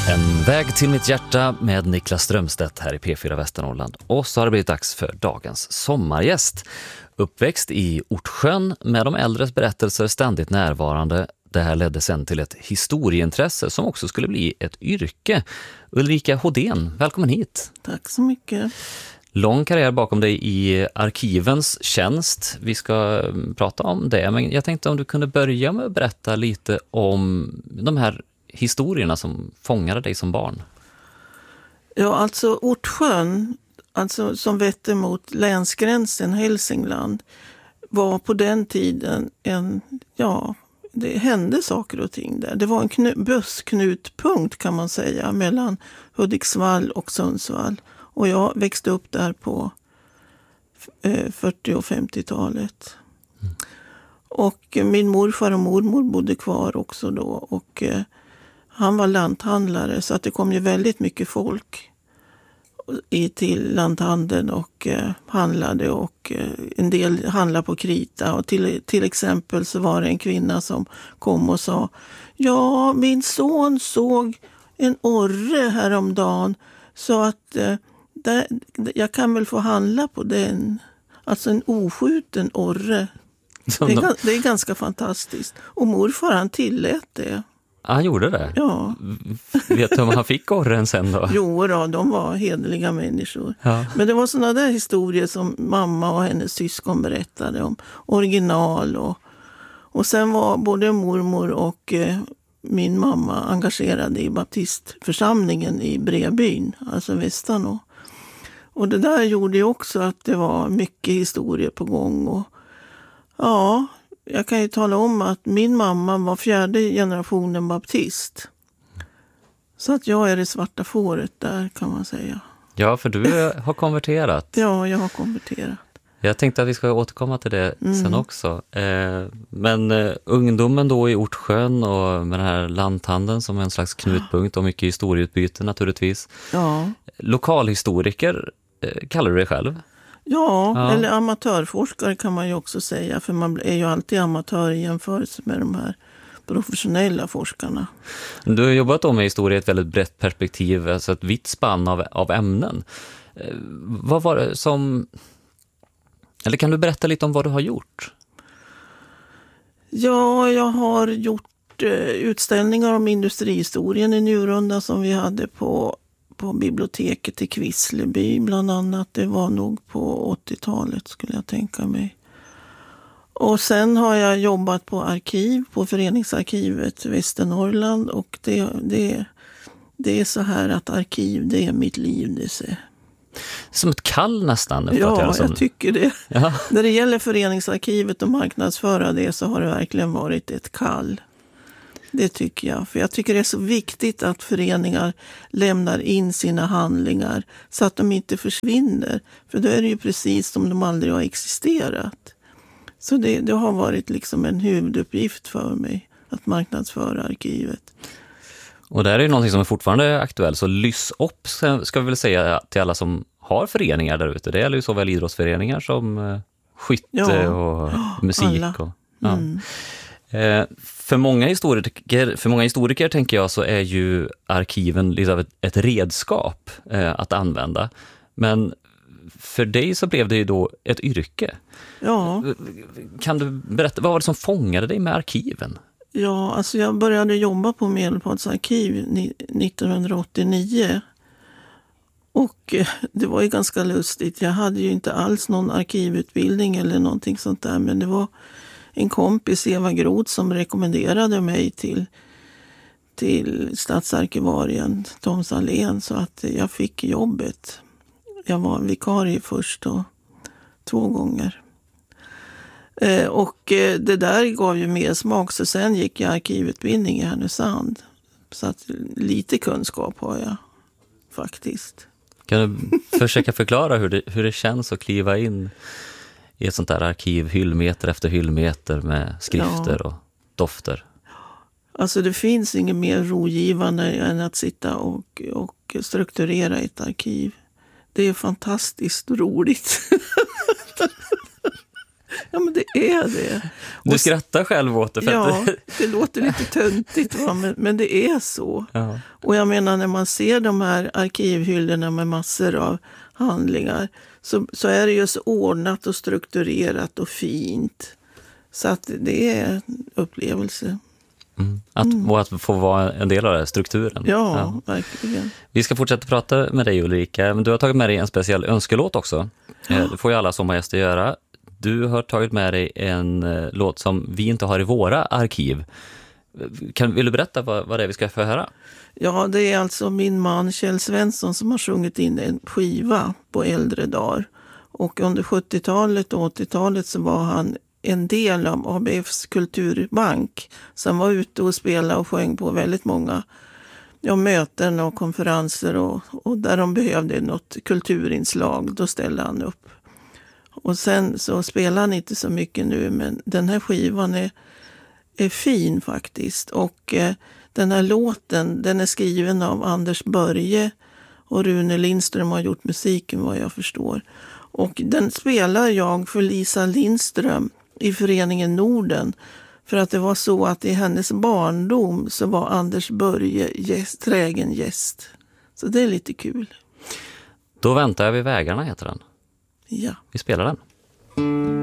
En väg till mitt hjärta med Niklas Strömstedt här i P4 Västernorrland. Och så har det blivit dags för dagens sommargäst. Uppväxt i Ortsjön med de äldres berättelser ständigt närvarande. Det här ledde sen till ett historieintresse som också skulle bli ett yrke. Ulrika Hodén, välkommen hit. Tack så mycket. Lång karriär bakom dig i arkivens tjänst. Vi ska prata om det, men jag tänkte om du kunde börja med att berätta lite om de här historierna som fångade dig som barn. Ja, alltså Ortsjön, alltså som vetter mot länsgränsen Hälsingland, var på den tiden det hände saker och ting där. Det var en bussknutpunkt kan man säga mellan Hudiksvall och Sundsvall. Och jag växte upp där på 40- och 50-talet. Mm. Och min morfar och mormor bodde kvar också då. Och han var lanthandlare så att det kom ju väldigt mycket folk till lanthandeln och handlade. Och en del handlade på krita. Och till exempel så var det en kvinna som kom och sa: ja, min son såg en orre häromdagen så att jag kan väl få handla på den. Alltså en oskjuten orre. Det är ganska fantastiskt. Och morfar han tillät det. Han gjorde det? Ja. Vet du om han fick orren sen då? Jo då, de var hederliga människor. Ja. Men det var såna där historier som mamma och hennes syskon berättade om. Original och sen var både mormor och min mamma engagerade i baptistförsamlingen i Bredbyn, alltså Västanå. Och det där gjorde ju också att det var mycket historier på gång. Och ja, jag kan ju tala om att min mamma var 4:e generationen baptist. Så att jag är det svarta fåret där kan man säga. Ja, för du har konverterat. Ja, jag har konverterat. Jag tänkte att vi ska återkomma till det sen också. Men ungdomen då i Ortsjön och med den här lanthandeln som en slags knutpunkt och mycket historieutbyte naturligtvis. Ja. Lokalhistoriker kallar du dig själv? Ja, eller amatörforskare kan man ju också säga. För man är ju alltid amatör i jämförelse med de här professionella forskarna. Du har jobbat då med historia i ett väldigt brett perspektiv, alltså ett vitt spann av ämnen. Vad var det som... Eller kan du berätta lite om vad du har gjort? Ja, jag har gjort utställningar om industrihistorien i Njurunda som vi hade på biblioteket i Kvissleby bland annat. Det var nog på 80-talet skulle jag tänka mig. Och sen har jag jobbat på arkiv, på Föreningsarkivet Västernorrland. Och det är så här att arkiv, det är mitt liv, det ser. Som ett kall nästan. Ja, jag tycker det. Ja. När det gäller Föreningsarkivet och marknadsföra det så har det verkligen varit ett kall. Det tycker jag. För jag tycker det är så viktigt att föreningar lämnar in sina handlingar så att de inte försvinner. För då är det ju precis som de aldrig har existerat. Så det har varit liksom en huvuduppgift för mig att marknadsföra arkivet. Och det är ju någonting som är fortfarande aktuellt. Så lyss upp ska vi väl säga till alla som har föreningar där ute. Det gäller ju såväl idrottsföreningar som skytte och musik. Och, ja. För många historiker tänker jag så är ju arkiven lite av ett redskap att använda. Men för dig så blev det ju då ett yrke. Ja. Kan du berätta, vad var det som fångade dig med arkiven? Ja, alltså jag började jobba på Medelpads arkiv 1989. Och det var ju ganska lustigt. Jag hade ju inte alls någon arkivutbildning eller någonting sånt där. Men det var en kompis, Eva Groth, som rekommenderade mig till stadsarkivarien Tom Salén. Så att jag fick jobbet. Jag var vikarie först och 2 gånger. Och det där gav ju mer smak. Så sen gick jag arkivutbildning i Härnösand. Så att lite kunskap har jag faktiskt. Kan du försöka förklara hur det känns att kliva in i ett sånt där arkiv, hyllmeter efter hyllmeter med skrifter och dofter? Alltså det finns inget mer rogivande än att sitta och strukturera ett arkiv. Det är fantastiskt roligt. Ja, men det är det. Du skrattar själv åt det. För ja, det låter lite töntigt, va? Men det är så. Ja. Och jag menar, när man ser de här arkivhyllorna med massor av handlingar så är det ju så ordnat och strukturerat och fint. Så att det är en upplevelse. Att få vara en del av den strukturen. Ja, verkligen. Vi ska fortsätta prata med dig, Ulrika. Men du har tagit med dig en speciell önskelåt också. Det får ju alla sommargäster göra. Du har tagit med dig en låt som vi inte har i våra arkiv. Vill du berätta vad det är vi ska få höra? Ja, det är alltså min man Kjell Svensson som har sjungit in en skiva på äldre dagar. Och under 70-talet och 80-talet så var han en del av ABFs kulturbank som var ute och spelade och sjöng på väldigt många möten och konferenser och där de behövde något kulturinslag, då ställde han upp. Och sen så spelar han inte så mycket nu, men den här skivan är fin faktiskt. Och den här låten, den är skriven av Anders Börje och Rune Lindström har gjort musiken, vad jag förstår. Och den spelar jag för Lisa Lindström i Föreningen Norden. För att det var så att i hennes barndom så var Anders Börje trägen gäst. Så det är lite kul. Då väntar jag vid vägarna, heter den. Ja. Vi spelar den.